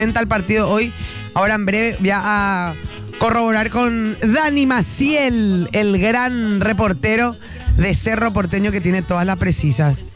al partido hoy. Ahora en breve voy a corroborar con Dani Maciel, el gran reportero de Cerro Porteño que tiene todas las precisas.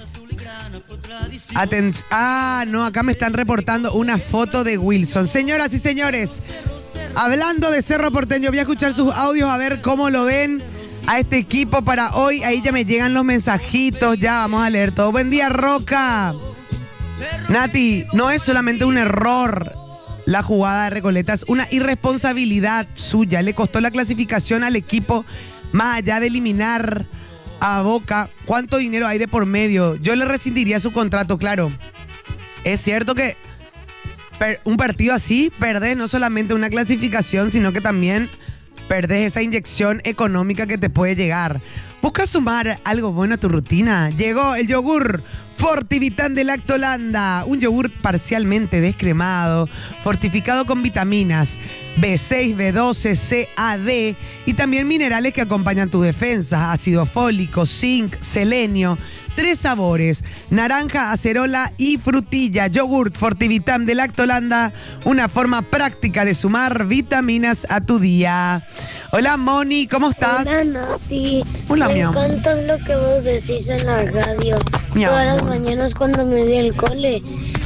No, acá me están reportando una foto de Wilson. Señoras y señores, hablando de Cerro Porteño, voy a escuchar sus audios a ver cómo lo ven a este equipo para hoy. Ahí ya me llegan los mensajitos, ya vamos a leer todo. Buen día, Roca. Nati, no es solamente un error la jugada de Recoleta, es una irresponsabilidad suya. Le costó la clasificación al equipo, más allá de eliminar a Boca. ¿Cuánto dinero hay de por medio? Yo le rescindiría su contrato, claro. Es cierto que un partido así perdés no solamente una clasificación, sino que también perdés esa inyección económica que te puede llegar. Busca sumar algo bueno a tu rutina. Llegó el yogur Fortivitán de Lactolanda, un yogur parcialmente descremado, fortificado con vitaminas B6, B12, C, A, D y también minerales que acompañan tus defensas, ácido fólico, zinc, selenio. 3 sabores, naranja, acerola y frutilla. Yogurt Fortivitán de Lactolanda, una forma práctica de sumar vitaminas a tu día. Hola, Moni, ¿cómo estás? Hola, Nati. Hola, mi amor. Me encanta lo que vos decís en la radio. Mi Todas las amor. mañanas cuando me di el cole,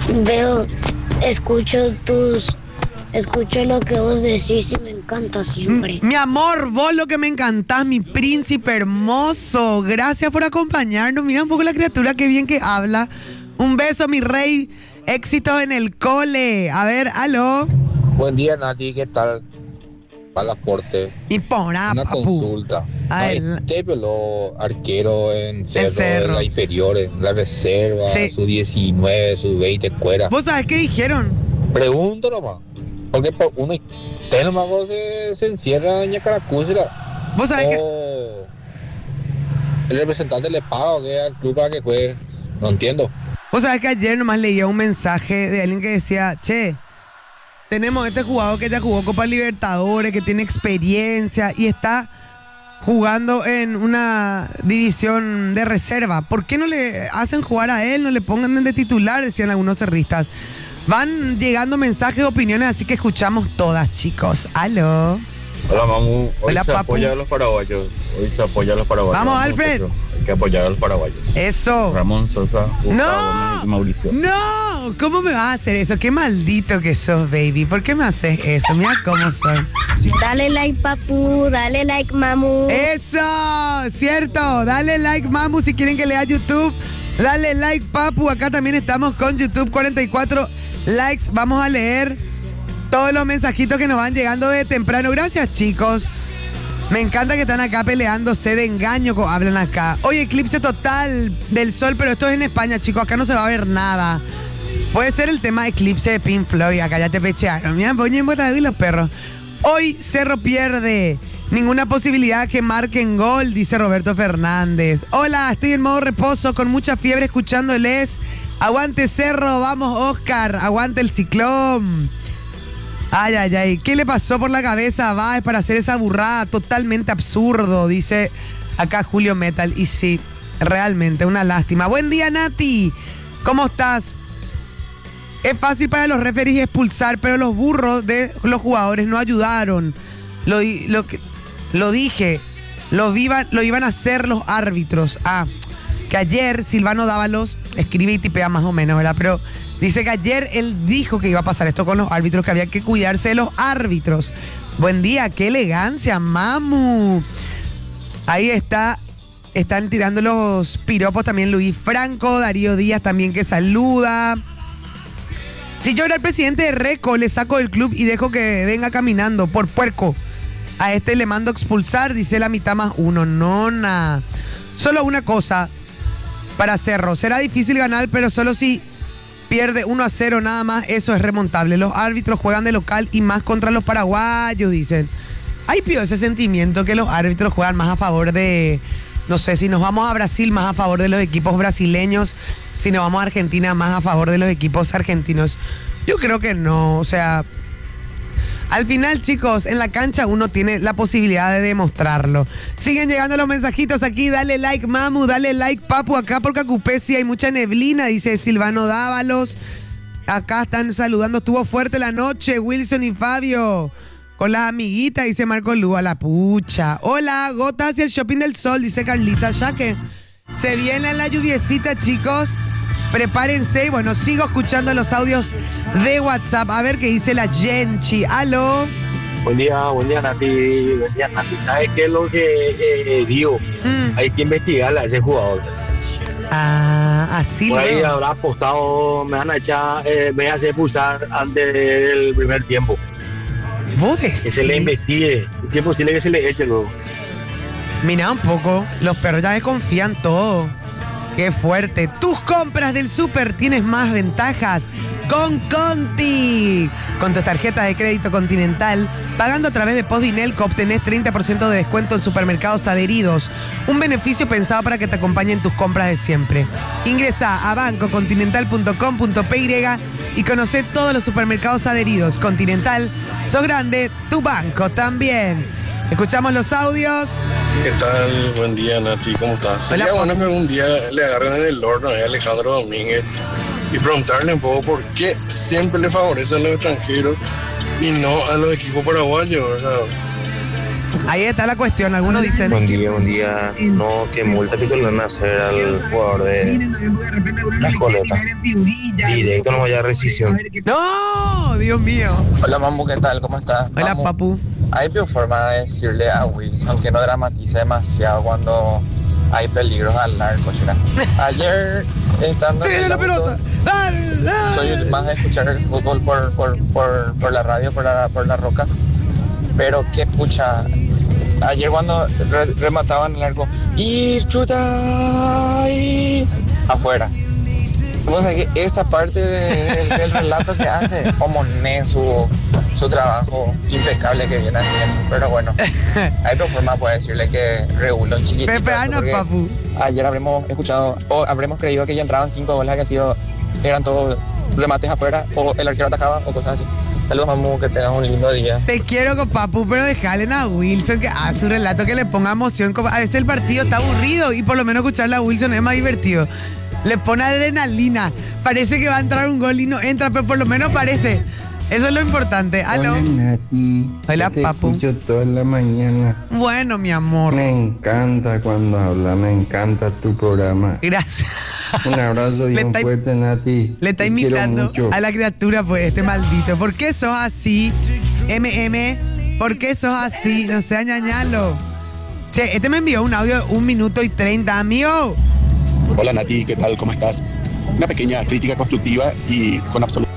escucho lo que vos decís y me encanta siempre. Mi amor, vos lo que me encantás, mi príncipe hermoso. Gracias por acompañarnos. Mira un poco la criatura, qué bien que habla. Un beso, mi rey. Éxitos en el cole. A ver, aló. Buen día, Nati, ¿qué tal? Para el aporte. Y por Una papu. consulta. Ay, Este peló arquero en Cerro, Cerro. en la inferior, en la reserva, Sí. su 19, su 20, cuera. ¿Vos sabés qué dijeron? Pregunto nomás. Porque por uno usted nomás vos se encierra en Yacaracúzira. ¿Vos sabés que O el representante le paga o qué al club para que juegue. No entiendo. Vos sabés que ayer nomás leía un mensaje de alguien que decía, che, tenemos este jugador que ya jugó Copa Libertadores, que tiene experiencia y está jugando en una división de reserva. ¿Por qué no le hacen jugar a él? No le pongan de titular, decían algunos cerristas. Van llegando mensajes, opiniones, así que escuchamos todas, chicos. Aló. Hola, Mamu. Hoy Hola, se papu. apoya a los paraguayos. Vamos, Alfred. Hay que apoyar a los paraguayos. Eso. Ramón Sosa, Gustavo No. Gómez y Mauricio. No, ¿cómo me vas a hacer eso? Qué maldito que sos, baby. ¿Por qué me haces eso? Mira cómo soy. Dale like, papu. Dale like, mamu. Eso, cierto. Dale like, mamu, si quieren que lea YouTube. Dale like, papu. Acá también estamos con YouTube, 44 likes. Vamos a leer todos los mensajitos que nos van llegando de temprano. Gracias, chicos. Me encanta que están acá peleándose de engaño, hablan acá. Hoy eclipse total del sol, pero esto es en España, chicos. Acá no se va a ver nada. Puede ser el tema eclipse de Pink Floyd. Acá ya te pechearon. Mira, ponen botas y los perros. Hoy Cerro pierde. Ninguna posibilidad que marquen gol, dice Roberto Fernández. Hola, estoy en modo reposo, con mucha fiebre escuchándoles. Aguante Cerro, vamos Oscar, aguante el ciclón. Ay, ay, ay, ¿qué le pasó por la cabeza a Báez para hacer esa burrada? Totalmente absurdo, dice acá Julio Metal. Y sí, realmente, una lástima. Buen día, Nati. ¿Cómo estás? Es fácil para los referees expulsar, pero los burros de los jugadores no ayudaron. Lo dije, lo iban a hacer los árbitros. Que ayer Silvano Dávalos escribe y tipea más o menos, ¿verdad? Pero dice que ayer él dijo que iba a pasar esto con los árbitros, que había que cuidarse de los árbitros. Buen día, qué elegancia, mamu. Ahí están tirando los piropos también Luis Franco, Darío Díaz también que saluda. Si yo era el presidente de Reco, le saco del club y dejo que venga caminando por puerco. A este le mando a expulsar, dice la mitad más uno. Nona. Solo una cosa para Cerro. Será difícil ganar, pero solo si pierde 1-0 nada más, eso es remontable. Los árbitros juegan de local y más contra los paraguayos, dicen. Hay pío ese sentimiento que los árbitros juegan más a favor de, no sé, si nos vamos a Brasil, más a favor de los equipos brasileños. Si nos vamos a Argentina, más a favor de los equipos argentinos. Yo creo que no, o sea, al final, chicos, en la cancha uno tiene la posibilidad de demostrarlo. Siguen llegando los mensajitos aquí. Dale like, mamu, dale like, papu. Acá por Cacupé sí hay mucha neblina, dice Silvano Dávalos. Acá están saludando, estuvo fuerte la noche, Wilson y Fabio. Con las amiguitas, dice Marco Lu, a la pucha. Hola, gota hacia el Shopping del Sol, dice Carlita, ya que se viene la lluviecita, chicos. Prepárense y bueno, sigo escuchando los audios de WhatsApp. A ver qué dice la Genchi. ¿Aló? Buen día, Nati. ¿Sabes qué es lo que digo? Hay que investigar a ese jugador. Así. Por ahí habrá apostado, me van a echar, me voy a hacer pulsar antes del primer tiempo. ¿Vos decís? Que se le investigue. Es imposible que se le eche luego. Mira un poco, los perros ya desconfían todo. Qué fuerte. Tus compras del súper tienes más ventajas con Conti. Con tus tarjetas de crédito Continental, pagando a través de Postdinelco, obtenés 30% de descuento en supermercados adheridos. Un beneficio pensado para que te acompañen tus compras de siempre. Ingresa a bancocontinental.com.py y conoce todos los supermercados adheridos. Continental, sos grande, tu banco también. Escuchamos los audios. ¿Qué tal? Buen día, Nati. ¿Cómo estás? Sería Hola, bueno que un día le agarren en el horno a Alejandro Domínguez y preguntarle un poco por qué siempre le favorece a los extranjeros y no a los equipos paraguayos, ¿verdad? Ahí está la cuestión. Algunos dicen... Buen día. No, que multa que le van a hacer al jugador de las coletas. Directo, no vaya a rescisión. ¡No! Dios mío. Hola, Mamu, ¿qué tal? ¿Cómo estás? Hola, Mamu, papu. ¿hay forma de decirle a Wilson que no dramatice demasiado cuando hay peligros al arco, chica? Ayer, estando ¡Sí, en el la auto, pelota! ¡Dale, dale! soy más de escuchar el fútbol por la radio, por la roca. Pero qué pucha. Ayer cuando remataban el arco, y chuta, y afuera. O sea, que esa parte del relato que hace, como su trabajo impecable que viene haciendo. Pero bueno, hay forma puede decirle que reguló un chiquitito. Pepe, Ana, papu. Ayer habremos escuchado, o habremos creído que ya entraban 5 goles, eran todos remates afuera, o el arquero atajaba, o cosas así. Saludos, Mamu, que tengas un lindo día. Te quiero con papu, pero dejale a Wilson que haga su relato, que le ponga emoción. A veces el partido está aburrido y por lo menos escucharle a Wilson es más divertido. Le pone adrenalina. Parece que va a entrar un gol y no entra, pero por lo menos parece. Eso es lo importante. ¿Aló? Hola, Nati. Hola, Te papu. escucho toda la mañana. Bueno, mi amor. Me encanta cuando hablas, me encanta tu programa. Gracias. Un abrazo y Le un está- fuerte, Nati. Le está Te quiero imitando mucho. a la criatura, pues, este maldito. ¿Por qué sos así, MM? ¿Por qué sos así? No sea ñañalo. Che, este me envió un audio de 1 minuto y 30, amigo. Hola Nati, ¿qué tal? ¿Cómo estás? Una pequeña crítica constructiva y con absoluta...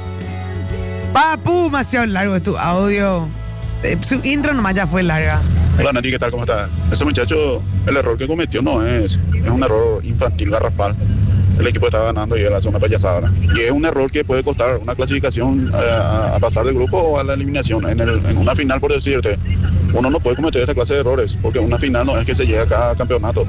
Papu, demasiado largo tu audio. Su intro nomás ya fue larga. Hola Nati, ¿qué tal? ¿Cómo estás? Ese muchacho, el error que cometió no es un error infantil garrafal. El equipo está ganando y él hace una payasada, ¿verdad? Y es un error que puede costar una clasificación a pasar del grupo o a la eliminación. En una final, por decirte, uno no puede cometer esta clase de errores, porque una final no es que se llegue a cada campeonato.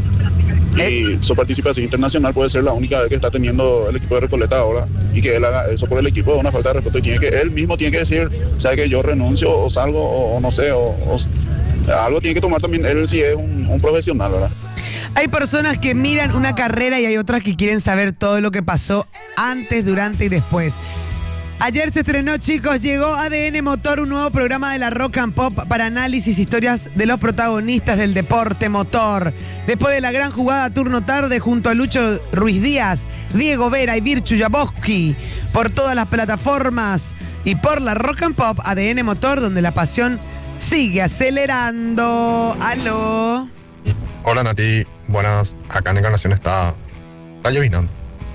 Y su participación internacional puede ser la única vez que está teniendo el equipo de Recoleta ahora, y que él haga eso por el equipo es una falta de respeto, y él mismo tiene que decir, sabe que yo renuncio o salgo o no sé, o algo tiene que tomar también él si es un profesional, ¿verdad? Hay personas que miran una carrera y hay otras que quieren saber todo lo que pasó antes, durante y después. Ayer se estrenó, chicos, llegó ADN Motor, un nuevo programa de la Rock and Pop para análisis, historias de los protagonistas del deporte motor. Después de la gran jugada turno tarde junto a Lucho Ruiz Díaz, Diego Vera y Virchu Jaboski, por todas las plataformas y por la Rock and Pop, ADN Motor, donde la pasión sigue acelerando. ¡Aló! Hola Nati, buenas. Acá en Encarnación está llovinando.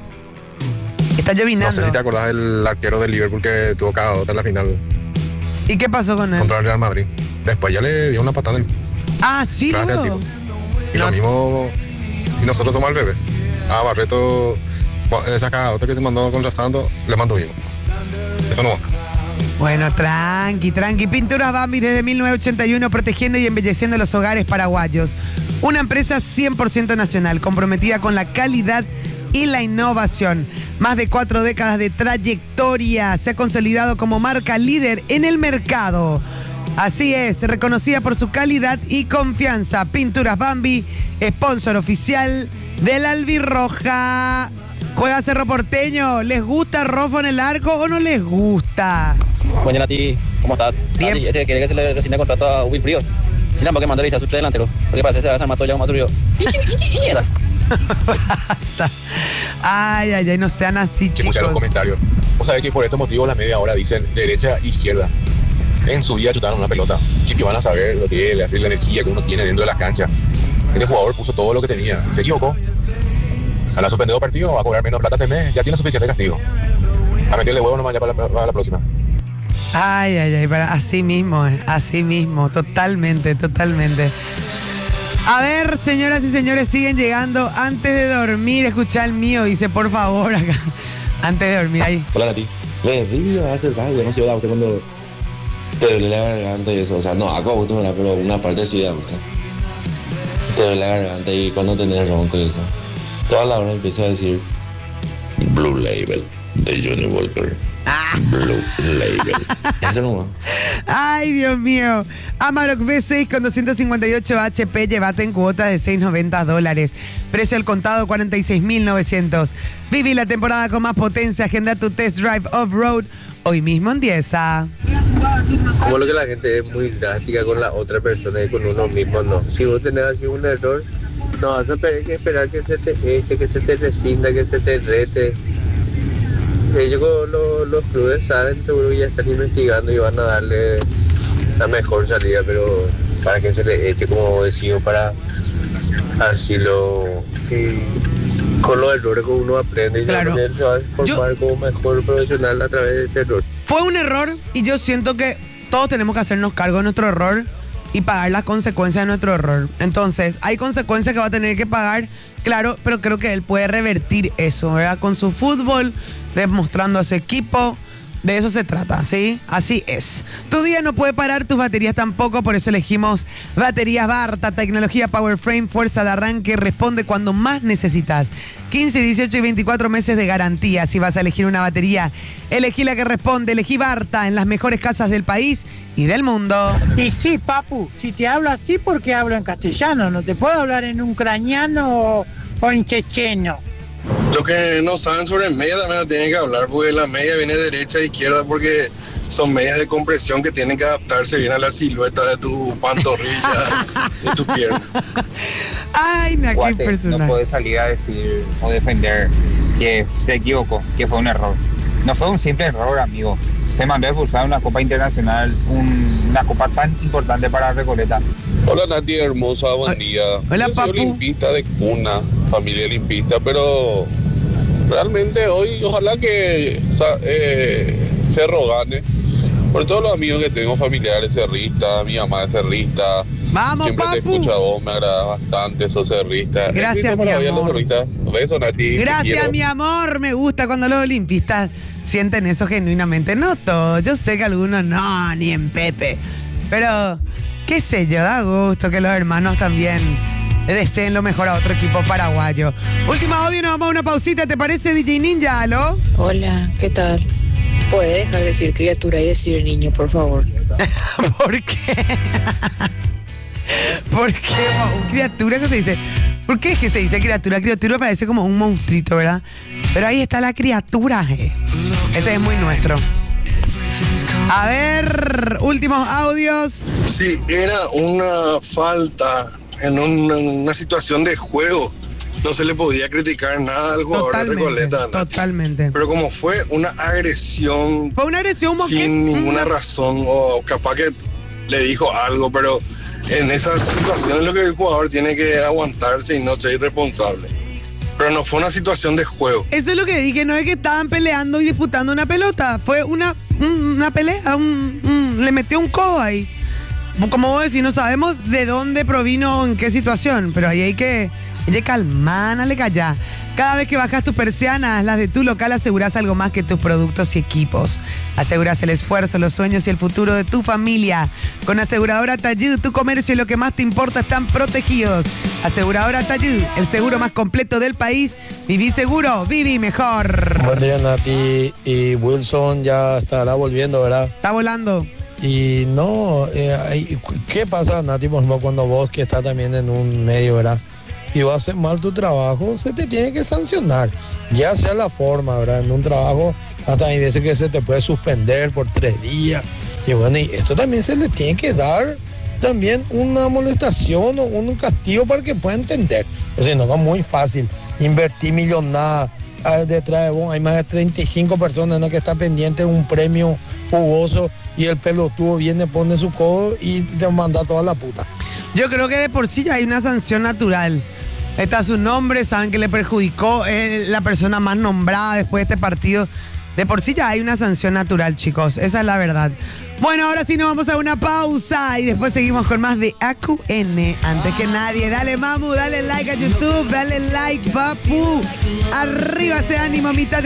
Está llovinando. No sé si te acordás del arquero del Liverpool que tuvo cagadota en la final ¿Y qué pasó con él? contra el Real Madrid. Después ya le dio una patada en el Ah, sí, traste al luego. tipo. Y lo mismo, y nosotros somos al revés. A Barreto, en esa cagadota que se mandó contra Santos, le mandó vivo. Eso no va. Bueno, tranqui. Pinturas Bambi desde 1981, protegiendo y embelleciendo los hogares paraguayos. Una empresa 100% nacional, comprometida con la calidad y la innovación. Más de 4 décadas de trayectoria. Se ha consolidado como marca líder en el mercado. Así es, reconocida por su calidad y confianza. Pinturas Bambi, sponsor oficial del Albirroja. Juega Cerro Porteño. ¿Les gusta Rofo en el arco o no les gusta? Buenas, Nati. ¿Cómo estás? Bien. Nati, ese quiere que se le resigne el contrato a Wilfrido. Si no, porque mandó a su delantero. Porque parece que se va a desarmar todo ya más subido. Basta. Ay, no sean así, chicos. Escuchar los comentarios. Vos sabés que por estos motivos la media hora dicen derecha, izquierda. En su vida chutaron una pelota. Que van a saber lo que es, la energía que uno tiene dentro de la cancha. Este jugador puso todo lo que tenía. Se equivocó. A la suspendido partido, va a cobrar menos plata este mes. Ya tiene suficiente castigo. A meterle huevo nomás ya para la próxima. Ay, así mismo, totalmente. A ver, señoras y señores, siguen llegando. Antes de dormir, escucha el mío, dice, por favor, acá. Antes de dormir, ahí. Hola, Nati. Le vídeo a hacer algo, no sé, usted cuando te duele la garganta y eso, o sea, no, acá gusto, ¿verdad? Pero una parte sí da gusto. Te duele la garganta y cuando tenés ronco y eso. Toda la hora empieza a decir Blue Label de Johnny Walker. Blue Label. Eso nomás. Ay, Dios mío. Amarok V6 con 258 HP, llévate en cuotas de $690. Precio al contado 46.900. Viví la temporada con más potencia. Agenda tu test drive off-road hoy mismo en Dieza. Como lo que la gente es muy drástica con la otra persona y con uno mismo, no. Si vos tenés así un error, no vas a tener que esperar que se te eche, que se te rescinda, que se te rete. Ellos, los clubes saben, seguro que ya están investigando y van a darle la mejor salida, pero para que se le eche, como decía, para así con los errores que uno aprende y claro. También se va a formar como mejor profesional a través de ese error. Fue un error y yo siento que todos tenemos que hacernos cargo de nuestro error y pagar las consecuencias de nuestro error. Entonces, hay consecuencias que va a tener que pagar, claro, pero creo que él puede revertir eso, ¿verdad? Con su fútbol, demostrando a su equipo. De eso se trata, ¿sí? Así es. Tu día no puede parar, tus baterías tampoco, por eso elegimos baterías Barta, tecnología Power Frame, fuerza de arranque, responde cuando más necesitas. 15, 18 y 24 meses de garantía. Si vas a elegir una batería, elegí la que responde, elegí Barta en las mejores casas del país y del mundo. Y sí, papu, si te hablo así, porque hablo en castellano, no te puedo hablar en ucraniano o en checheno. Lo que no saben sobre media también lo tienen que hablar, porque la media viene derecha e izquierda, porque son medias de compresión que tienen que adaptarse bien a la silueta de tu pantorrilla, de tu pierna. Ay, qué personal. No puede salir a decir o defender que se equivocó, que fue un error. No fue un simple error, amigo. Se mandó a expulsar una Copa Internacional, una Copa tan importante para Recoleta. Hola, Nati, hermosa, buen día. Hola, Yo papu. soy olimpista de cuna, familia olimpista, pero realmente hoy ojalá que Cerro gane. Por todos los amigos que tengo, familiares cerristas, mi mamá es cerrista. Vamos, siempre papu. te escucho a vos, me agrada bastante, sos cerrista. Gracias, mi Maravilla, los amor. cerristas. Besos, Nati. te Gracias, quiero. mi amor. Me gusta cuando los olimpistas sienten eso genuinamente. No todos. Yo sé que algunos no, ni en Pepe. Pero, qué sé yo, da gusto que los hermanos también le deseen lo mejor a otro equipo paraguayo. Último audio, nos vamos a una pausita. ¿Te parece, DJ Ninja? ¿Aló? Hola, ¿qué tal? ¿Puede dejar de decir criatura y decir niño, por favor? ¿Por qué? ¿Por qué? ¿Criatura qué se dice? ¿Por qué es que se dice criatura? Criatura parece como un monstruito, ¿verdad? Pero ahí está la criatura. Ese es muy nuestro. A ver, últimos audios. Si era una falta en una situación de juego, no se le podía criticar nada al jugador de Recoleta. Totalmente. Pero como fue una agresión, fue una agresión sin ninguna razón, o capaz que le dijo algo, pero en esas situaciones lo que el jugador tiene que aguantarse y no ser irresponsable. Pero no fue una situación de juego. Eso es lo que dije, no es que estaban peleando y disputando una pelota, fue una pelea, le metió un codo ahí. Como vos decís, no sabemos de dónde provino, en qué situación, pero ahí hay que calmar, callar. Cada vez que bajas tus persianas, las de tu local, aseguras algo más que tus productos y equipos. Aseguras el esfuerzo, los sueños y el futuro de tu familia. Con Aseguradora Tayud, tu comercio y lo que más te importa están protegidos. Aseguradora Tayud, el seguro más completo del país. Viví seguro, viví mejor. Buen día, Nati. Y Wilson ya estará volviendo, ¿verdad? Está volando. Y no, ¿qué pasa, Nati, por ejemplo, cuando vos que estás también en un medio, ¿verdad? si vas a hacer mal tu trabajo, se te tiene que sancionar. Ya sea la forma, ¿verdad? En un trabajo, hasta hay veces que se te puede suspender por 3 días. Y bueno, y esto también se le tiene que dar también una amonestación o un castigo para que pueda entender. O sea, no es muy fácil invertir millonadas detrás de vos. Hay más de 35 personas, ¿no?, que están pendientes de un premio jugoso y el pelotudo viene, pone su codo y te manda toda la puta. Yo creo que de por sí ya hay una sanción natural. Está su nombre, saben que le perjudicó, es la persona más nombrada después de este partido. De por sí ya hay una sanción natural, chicos. Esa es la verdad. Bueno, ahora sí nos vamos a una pausa y después seguimos con más de AQN. Antes que nadie, dale mamu, dale like a YouTube, dale like, papu. Arriba ese ánimo, mitad de